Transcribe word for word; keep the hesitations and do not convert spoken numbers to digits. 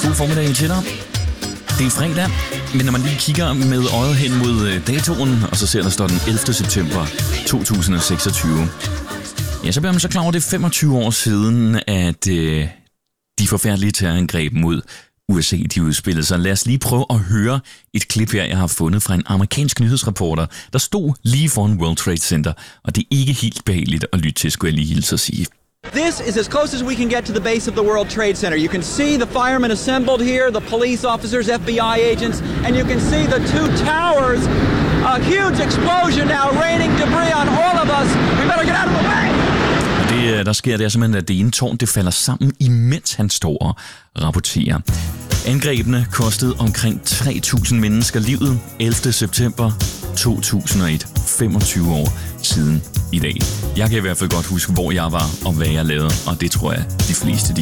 God formiddag til dig. Det er fredag, men når man lige kigger med øjet hen mod datoen, og så ser der står den ellevte september to tusind og seksogtyve, ja, så bliver man så klar over, det er femogtyve år siden, at øh, de forfærdelige terrorangreb mod U S A, de udspillede sig. Lad os lige prøve at høre et klip her, jeg har fundet fra en amerikansk nyhedsreporter, der stod lige foran World Trade Center, og det er ikke helt behageligt at lytte til, skulle jeg lige hilse at sige. This is as close as we can get to the base of the World Trade Center. You can see the firemen assembled here, the police officers, F B I agents, and you can see the two towers. A huge explosion now, raining debris on all of us. We better get out of the way! Det, der sker, det er simpelthen, at det ene tårn det falder sammen, imens han står og rapporterer. Angrebene kostede omkring tre tusind mennesker livet ellevte september to tusind og et, femogtyve år siden i dag. Jeg kan i hvert fald godt huske, hvor jeg var og hvad jeg lavede, og det tror jeg, de fleste de